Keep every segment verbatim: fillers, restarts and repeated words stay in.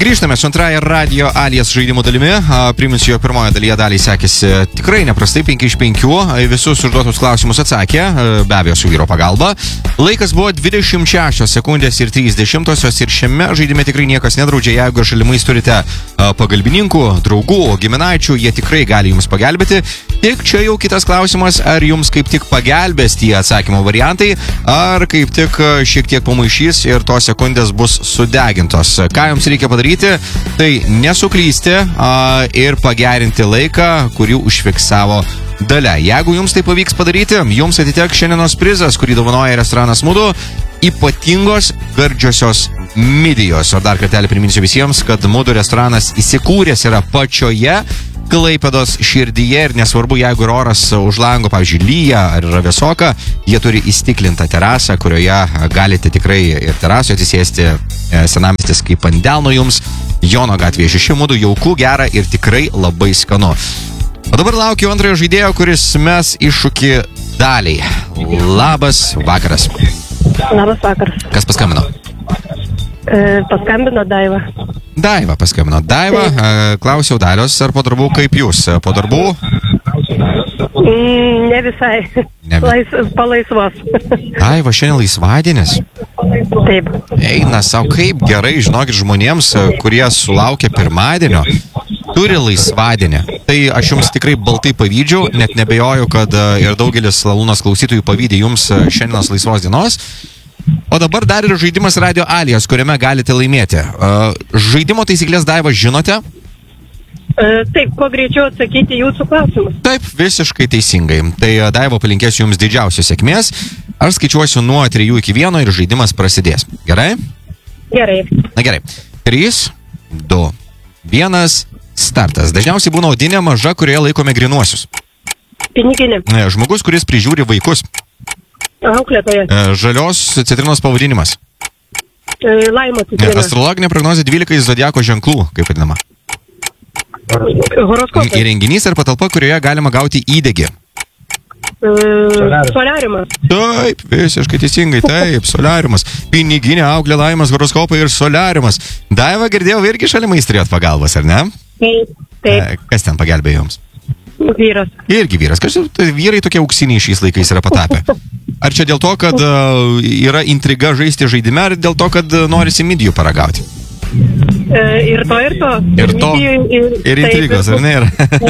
Grįžtame su antrąją Radio Alias žaidimo dalimi. Priminsiu, jo pirmoje dalyje daliai sekėsi tikrai neprastai, penki iš penkių. Visus užduotus klausimus atsakė, be abejo, su vyro pagalba. Laikas buvo dvidešimt šešios sekundės ir trys dešimtosios ir šiame žaidime tikrai niekas nedraudžia. Jeigu šalimais turite pagalbininkų, draugų, giminaičių, jie tikrai gali jums pagelbėti. Tik čia jau kitas klausimas, ar jums kaip tik pagelbės tie atsakymo variantai, ar kaip tik šiek tiek pamaišys ir tos sekundės bus sudegintos. Ką jums reikia padaryti, tai nesuklysti a, ir pagerinti laiką, kurį užfiksavo Dalia. Jeigu jums tai pavyks padaryti, jums atiteks šiandienos prizas, kurį dovanoja restoranas Mudu, ypatingos gardžiosios midijos. O dar kartelį priminsiu visiems, kad Mudu restoranas įsikūręs yra pačioje Klaipėdos širdyje ir nesvarbu, jeigu ir oras už lango, pavyzdžiui, lyja ar yra vėsoka, jie turi įstiklintą terasą, kurioje galite tikrai ir terasoje atsisėsti, senamiestis kaip ant delno jums, Jono gatvėje šeši, Mudu jauku, gera ir tikrai labai skanu. O dabar laukiu antrojo žaidėjo, kuris mes iššūkį Daliai. Labas vakaras. Labas vakaras. Kas paskambino? E, paskambino Daiva. Daiva paskambino. Daiva, e, klausiau Dalios, ar po darbų kaip jūs? Po darbų? Mm, ne visai. Ne. Lais, palaisvos. Daiva, šiandien laisvadienis. Taip. Eina savo, kaip gerai, žinokit, žmonėms, kurie sulaukia pirmadienio, turi laisvadienį. Tai aš jums tikrai baltai pavydžiu, net nebejoju, kad ir daugelis Lalūnos klausytojų pavydė jums šiandienos laisvos dienos. O dabar dar ir žaidimas Radio Alias, kuriame galite laimėti. Žaidimo taisyklės, Daiva, žinote? E, taip, kuo greičiau atsakyti jūsų klausimus. Taip, visiškai teisingai. Tai Daiva, palinkėsiu jums didžiausios sėkmės. Aš skaičiuosiu nuo trijų iki vieno ir žaidimas prasidės. Gerai? Gerai. Na gerai. trys, du, vienas, startas. Dažniausiai būna odinė maža, kurioje laikome grinuosius. Piniginė. Žmogus, kuris prižiūri vaikus. Auklėtoja. Žalios citrinos pavadinimas. E, laimo citrina. Astrologinė prognozė dvylikai zodiako ženklų, kaip vadinama. Horoskopas. Įrenginys ar patalpa, kurioje galima gauti įdegį. E, soliariumas. Taip, visiškai teisingai, taip, soliariumas. Piniginė, auklė, laimas, horoskopai ir soliariumas. Daiva, girdėjau, irgi šalimais turėjot pagalbas, ar ne? Taip. Taip. Kas ten pagelbėjo jums? Vyras. Irgi vyras. Kažkaip tai vyrai tokie auksiniai šiais laikais yra patapę. Ar čia dėl to, kad uh, yra intriga žaisti žaidime, ar dėl to, kad uh, norisi midijų paragauti? E, ir to, ir to. Ir to, ir, ir, ir intrigos, ar ne?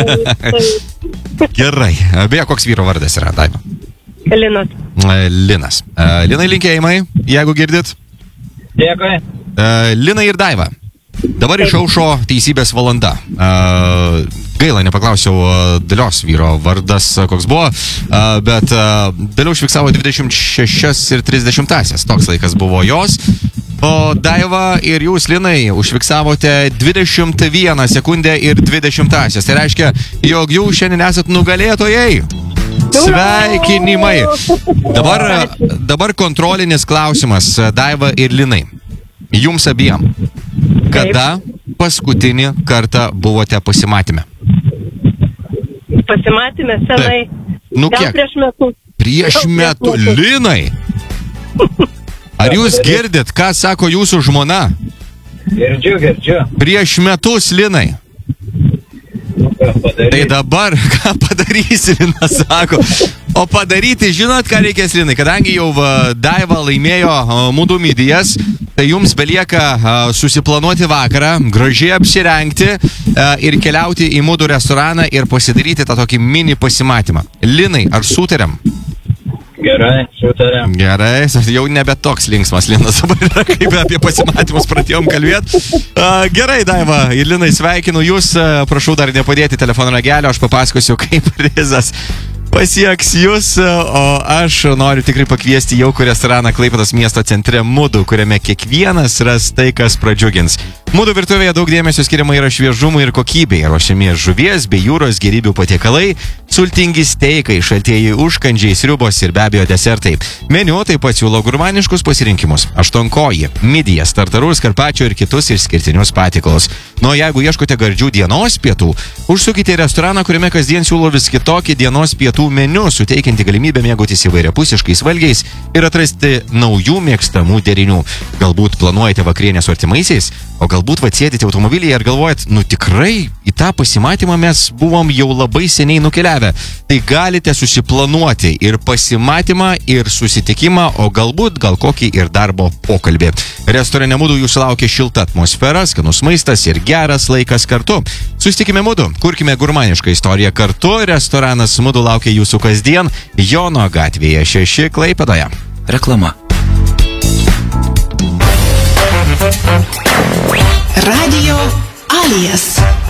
Gerai. Beje, koks vyro vardas yra, Daiva? Linas. Linas. Uh, Linai, linkėjimai, jeigu girdit. Dėkui. Uh, Linai ir Daiva. Dabar išaušo teisybės valanda. Uh, gaila, nepaklausiau uh, Dalios vyro vardas, uh, koks buvo, uh, bet uh, Dalia užfiksavo dvidešimt šešias ir trisdešimtąsias. Toks laikas buvo jos. O Daiva ir jūs, Linai, užfiksavote dvidešimt vieną sekundę ir dvidešimtąsias. Tai reiškia, jog jūs šiandien esat nugalėtojai. Sveikinimai. Dabar, dabar kontrolinis klausimas, Daiva ir Linai. Jums abiem. Kada paskutinį kartą buvote pasimatyme? Pasimatyme senai. Nu Gal kiek? prieš metus. Prieš metų. Linai! Ar jūs girdit, ką sako jūsų žmona? Girdžiu, girdžiu. Prieš metus, Linai. Tai dabar, ką padarysi, Lina sako. O padaryti, žinot, ką reikės, Linai? Kadangi jau va, Daiva laimėjo uh, Mudu midijas, tai jums belieka uh, susiplanuoti vakarą, gražiai apsirengti uh, ir keliauti į Mudu restoraną ir pasidaryti tą tokį mini pasimatymą. Linai, ar sutarėm? Gerai, sutarėm. Gerai, jau nebe toks linksmas Linas dabar yra, kaip apie pasimatymus pradėjom kalbėti. Uh, gerai, Daiva ir Linai, sveikinu jūs. Uh, prašau dar nepadėti telefono ragelio, aš papasakosiu, kaip prizas pasieks jūs, o aš noriu tikrai pakviesti jaukų restoraną Klaipėdos miesto centre Mudu, kuriame kiekvienas ras tai, kas pradžiugins. Mudu virtuvėje daug dėmesio skiriama yra šviežumui ir kokybei, ruošiami žuvies bei jūros gėrybių patiekalai, sultingi steikai, šaltieji užkandžiai, sriubos ir be abejo desertai. Meniu taip pat siūlo gurmaniškus pasirinkimus: aštuonkoji, midijas, tartarus, karpačio ir kitus išskirtinius patiekalus. Nu, jeigu ieškote gardžių dienos pietų, užsukite į restoraną, kuriame kasdien siūlo vis kitokį dienos pietų meniu, suteikianti galimybę mėgautis įvairiapusiškais valgiais ir atrasti naujų mėgstamų derinių. Galbūt planuojate vakarienę su artimaisiais, o gal galbūt va sėdite automobilyje ir galvojat, nu tikrai į tą pasimatymą mes buvom jau labai seniai nukeliavę. Tai galite susiplanuoti ir pasimatymą, ir susitikimą, o galbūt gal kokį ir darbo pokalbį. Restorane Mudu jūsų laukia šilta atmosfera, skanus maistas ir geras laikas kartu. Susitikime Mudu, kurkime gurmanišką istoriją kartu. Restoranas Mudu laukia jūsų kasdien Jono gatvėje šeši Klaipėdoje. Reklama. Radio Alias.